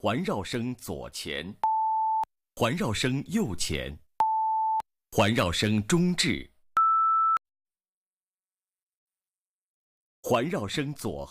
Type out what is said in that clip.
环绕声左前，环绕声右前，环绕声中置，环绕声左后。